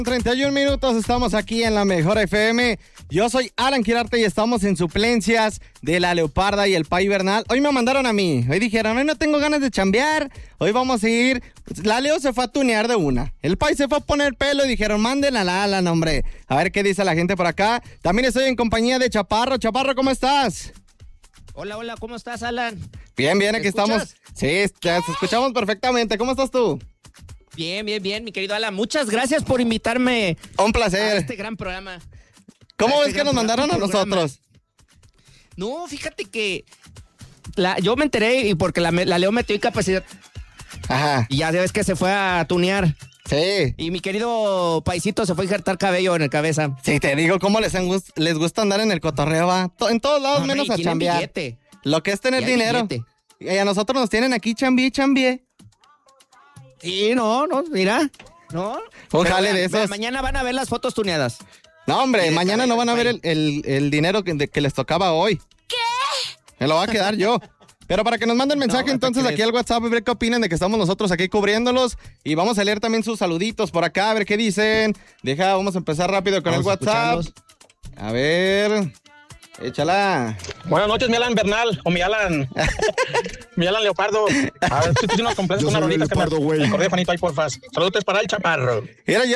31 minutos, estamos aquí en la Mejor FM. Yo soy Alan Quirarte y estamos en suplencias de la Leoparda y el Pai Bernal. Hoy me mandaron a mí, hoy dijeron, hoy no tengo ganas de chambear, hoy vamos a ir. La Leo se fue a tunear de una, el Pai se fue a poner pelo y dijeron, manden a la Alan, hombre. A ver qué dice la gente por acá. También estoy en compañía de Chaparro. Chaparro, ¿cómo estás? Hola, ¿cómo estás, Alan? Bien, aquí estamos. Sí, te escuchamos perfectamente. ¿Cómo estás tú? Bien, mi querido Alan. Muchas gracias por invitarme. Un placer. A este gran programa. ¿Cómo ves que nos mandaron a nosotros? No, fíjate que yo me enteré y porque la Leo metió incapacidad. Ajá. Y ya ves que se fue a tunear. Sí. Y mi querido Paisito se fue a injertar cabello en el cabeza. Sí, te digo, cómo les gusta andar en el cotorreo, va. En todos lados, menos a chambear. Billete. Lo que es tener dinero. Billete. Y a nosotros nos tienen aquí chambié. Sí, no, mira. No. Un jale de esos. Mañana van a ver las fotos tuneadas. No, hombre, mañana no van a ver el dinero que les tocaba hoy. ¿Qué? Me lo va a quedar yo. Pero para que nos manden mensaje entonces aquí al WhatsApp y ver qué opinan de que estamos nosotros aquí cubriéndolos. Y vamos a leer también sus saluditos por acá, a ver qué dicen. Vamos a empezar rápido con el WhatsApp. A ver... Échala. Buenas noches, mi Alan Bernal, o mi Alan Leopardo. A ver, si tú nos completas con una rolita que me acordé, Juanito, ahí porfas. Saludos para el Chaparro. Mira,